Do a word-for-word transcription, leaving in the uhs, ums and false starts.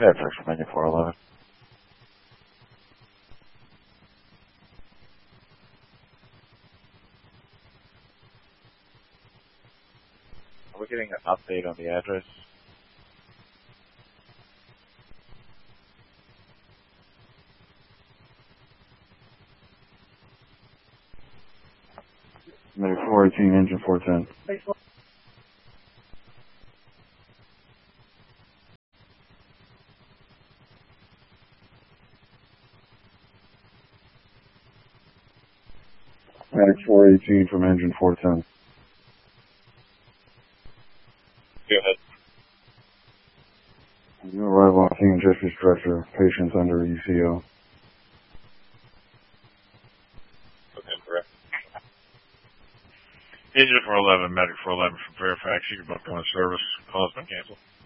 Yeah, first, make it four eleven. Are we getting an update on the address? Medic four eighteen, engine four ten. Medic four eighteen from engine four ten. Go ahead. New arrival on scene, justice director, patients under E C O. Okay, correct. Engine four eleven, medic four eleven from Fairfax. You can book on service. Call has been canceled.